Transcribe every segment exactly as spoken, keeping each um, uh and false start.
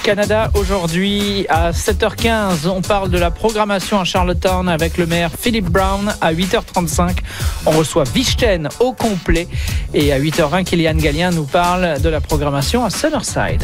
Canada, aujourd'hui à sept heures quinze, on parle de la programmation à Charlottetown avec le maire Philip Brown. À huit heures trente-cinq, on reçoit Vichten au complet. Et à huit heures vingt, Kylian Gallien nous parle de la programmation à Summerside.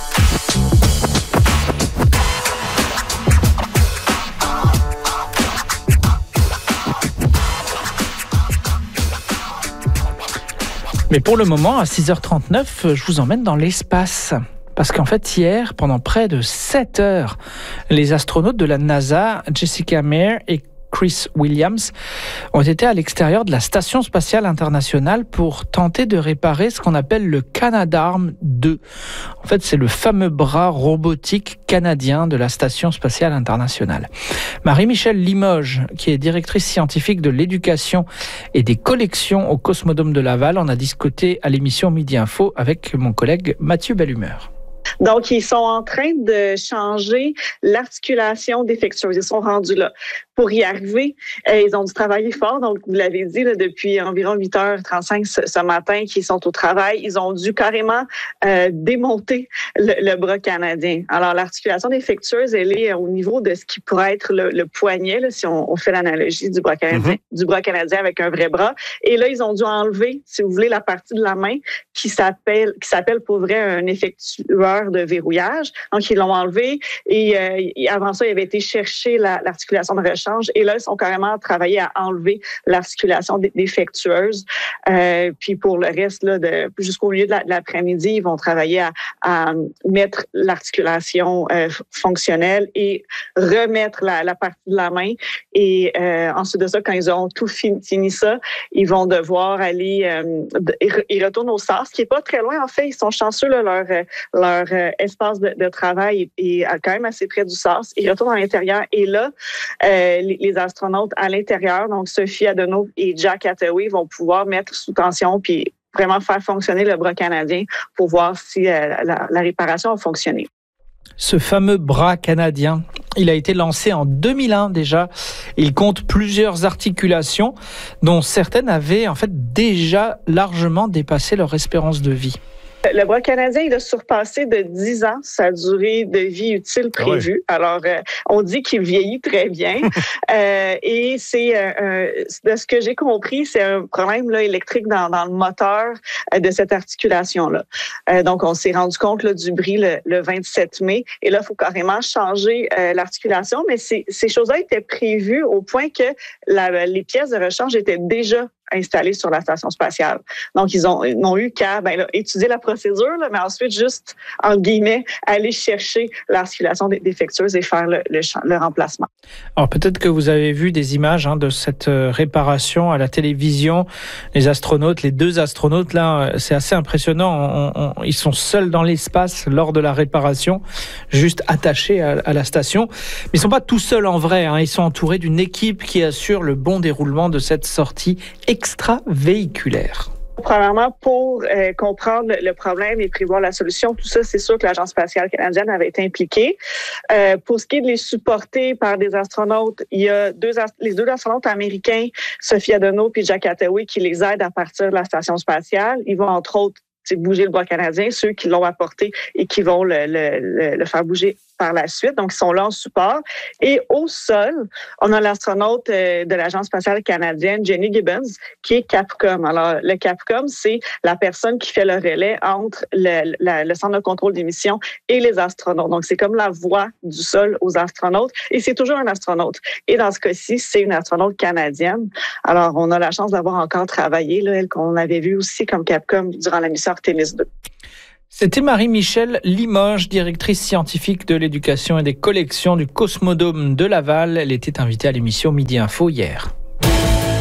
Mais pour le moment, à six heures trente-neuf, je vous emmène dans l'espace. Parce qu'en fait, hier, pendant près de sept heures, les astronautes de la NASA, Jessica Meir et Chris Williams, ont été à l'extérieur de la Station spatiale internationale pour tenter de réparer ce qu'on appelle le Canadarm deux. En fait, c'est le fameux bras robotique canadien de la Station spatiale internationale. Marie-Michèle Limoges, qui est directrice scientifique de l'éducation et des collections au Cosmodome de Laval, en a discuté à l'émission Midi Info avec mon collègue Mathieu Bellumeur. Donc, ils sont en train de changer l'articulation défectueuse. Ils sont rendus là. Pour y arriver, euh, ils ont dû travailler fort. Donc, vous l'avez dit, là, depuis environ huit heures trente-cinq ce, ce matin qu'ils sont au travail, ils ont dû carrément euh, démonter le, le bras canadien. Alors, l'articulation défectueuse, elle est au niveau de ce qui pourrait être le, le poignet, là, si on, on fait l'analogie du bras canadien, mm-hmm. du bras canadien avec un vrai bras. Et là, ils ont dû enlever, si vous voulez, la partie de la main qui s'appelle, qui s'appelle pour vrai un effectueur de verrouillage. Donc, ils l'ont enlevé et euh, avant ça, il avait été chercher la, l'articulation de rechange et là, ils sont carrément travaillés à enlever l'articulation défectueuse. Euh, puis pour le reste, là, de, jusqu'au milieu de, la, de l'après-midi, ils vont travailler à, à mettre l'articulation euh, fonctionnelle et remettre la, la partie de la main. Et euh, ensuite de ça, quand ils auront tout fini, fini ça, ils vont devoir aller, euh, ils retournent au S A R S, qui est pas très loin en fait. Ils sont chanceux, là, leur, leur euh, espace de, de travail est, est quand même assez près du S A R S. Ils retournent à l'intérieur et là, euh, les, les astronautes à l'intérieur, donc Sophie Adenauer et Jack Hathaway, vont pouvoir mettre sous tension puis vraiment faire fonctionner le bras canadien pour voir si euh, la, la réparation a fonctionné. Ce fameux bras canadien, il a été lancé en deux mille un déjà. Il compte plusieurs articulations dont certaines avaient en fait déjà largement dépassé leur espérance de vie. Le bras canadien, il a surpassé de dix ans sa durée de vie utile prévue. Ah ouais. Alors, euh, on dit qu'il vieillit très bien. euh, et c'est, euh, de ce que j'ai compris, c'est un problème là, électrique dans, dans le moteur euh, de cette articulation-là. Euh, donc, on s'est rendu compte là, du bris le, le vingt-sept mai. Et là, il faut carrément changer euh, l'articulation. Mais ces, ces choses-là étaient prévues au point que la, les pièces de rechange étaient déjà installés sur la station spatiale. Donc, ils ont, ils n'ont eu qu'à ben, là, étudier la procédure, là, mais ensuite, juste, en guillemets, aller chercher l'articulation défectueuse et faire le, le, le remplacement. Alors, peut-être que vous avez vu des images hein, de cette réparation à la télévision. Les astronautes, les deux astronautes, là, c'est assez impressionnant. On, on, ils sont seuls dans l'espace lors de la réparation, juste attachés à, à la station. Mais ils ne sont pas tout seuls en vrai. Hein. Ils sont entourés d'une équipe qui assure le bon déroulement de cette sortie extravéhiculaire. Premièrement, pour euh, comprendre le problème et prévoir la solution, tout ça, c'est sûr que l'Agence spatiale canadienne avait été impliquée. Euh, pour ce qui est de les supporter par des astronautes, il y a deux les deux astronautes américains, Sophie Adenauer et Jack Hathaway, qui les aident à partir de la station spatiale. Ils vont entre autres bouger le bras canadien, ceux qui l'ont apporté et qui vont le, le, le, le faire bouger par la suite. Donc, ils sont là en support. Et au sol, on a l'astronaute euh, de l'Agence spatiale canadienne, Jenny Gibbons, qui est Capcom. Alors, le Capcom, c'est la personne qui fait le relais entre le, la, le centre de contrôle des missions et les astronautes. Donc, c'est comme la voix du sol aux astronautes. Et c'est toujours un astronaute. Et dans ce cas-ci, c'est une astronaute canadienne. Alors, on a la chance d'avoir encore travaillé, là, elle qu'on avait vue aussi comme Capcom durant la mission Artemis deux. C'était Marie-Michèle Limoges, directrice scientifique de l'éducation et des collections du Cosmodome de Laval. Elle était invitée à l'émission Midi Info hier.